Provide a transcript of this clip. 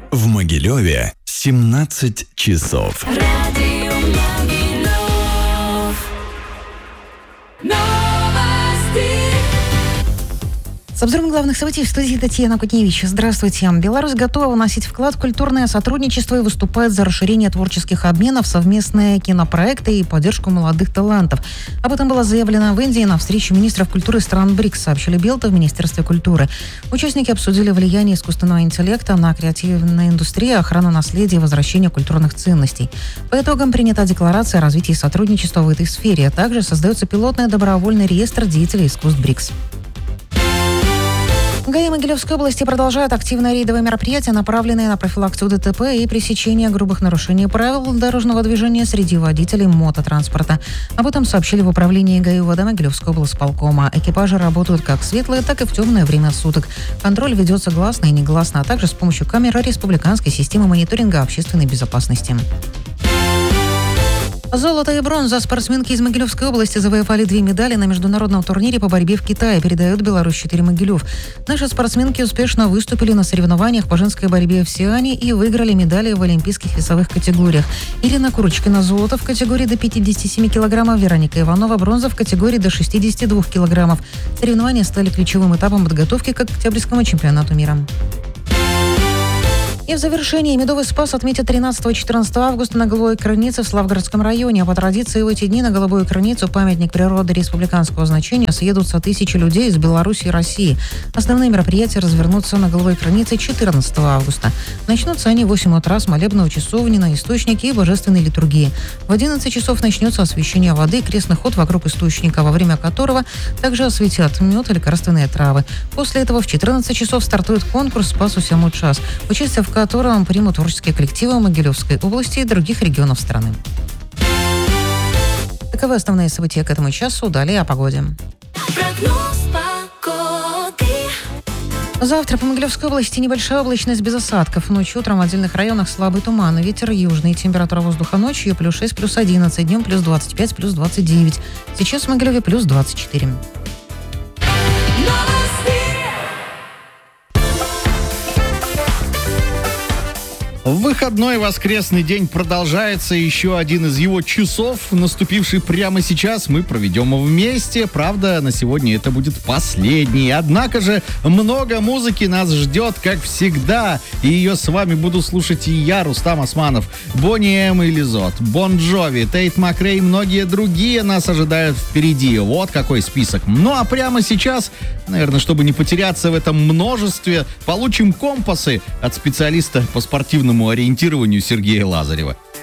В Могилеве 17 часов. Радио Могилев. Новости. С обзором главных событий в студии Татьяна Кутневич. Здравствуйте. Беларусь готова вносить вклад в культурное сотрудничество и выступает за расширение творческих обменов, совместные кинопроекты и поддержку молодых талантов. Об этом было заявлено в Индии на встрече министров культуры стран БРИКС, сообщили Белта в Министерстве культуры. Участники обсудили влияние искусственного интеллекта на креативную индустрию, охрану наследия и возвращение культурных ценностей. По итогам принята декларация о развитии сотрудничества в этой сфере, а также создается пилотный добровольный реестр деятелей искусств БРИКС. ГАИ Могилевской области продолжают активные рейдовые мероприятия, направленные на профилактику ДТП и пресечение грубых нарушений правил дорожного движения среди водителей мототранспорта. Об этом сообщили в управлении ГАИ УВД Могилевской облсполкома. Экипажи работают как в светлое, так и в темное время суток. Контроль ведется гласно и негласно, а также с помощью камер республиканской системы мониторинга общественной безопасности. Золото и бронза. Спортсменки из Могилевской области завоевали 2 медали на международном турнире по борьбе в Китае, передает Беларусь-4 Могилев. Наши спортсменки успешно выступили на соревнованиях по женской борьбе в Сиане и выиграли медали в олимпийских весовых категориях. Ирина Курочкина золото в категории до 57 килограммов, Вероника Иванова бронза в категории до 62 килограммов. Соревнования стали ключевым этапом подготовки к Октябрьскому чемпионату мира. И в завершении Медовый Спас отметят 13-14 августа на Голубой Крынице в Славгородском районе. А по традиции в эти дни на Голубую Крыницу, памятник природы республиканского значения, съедутся тысячи людей из Беларуси и России. Основные мероприятия развернутся на Голубой Крынице 14 августа. Начнутся они в 8 утра с молебна у часовни на источнике и божественной литургии. В 11 часов начнется освящение воды и крестный ход вокруг источника, во время которого также осветят мед и лекарственные травы. После этого в 14 часов стартует конкурс «Спас усему час», участие в котором примут творческие коллективы Могилевской области и других регионов страны. Таковы основные события к этому часу. Далее о погоде. Прогноз погоды. Завтра по Могилевской области небольшая облачность без осадков. Ночью, утром в отдельных районах слабый туман. Ветер южный. Температура воздуха ночью +6, +11. Днем +25, +29. Сейчас в Могилеве +24. В выходной воскресный день продолжается. Еще один из его часов, наступивший прямо сейчас, мы проведем вместе. Правда, на сегодня это будет последний. Однако же много музыки нас ждет, как всегда. И ее с вами буду слушать и я, Рустам Османов, Бонни М и Лизот, Бон Джови, Тейт Макрей и многие другие нас ожидают впереди. Вот какой список. Ну а прямо сейчас, наверное, чтобы не потеряться в этом множестве, получим компасы от специалиста по спортивному ориентированию Сергея Лазарева.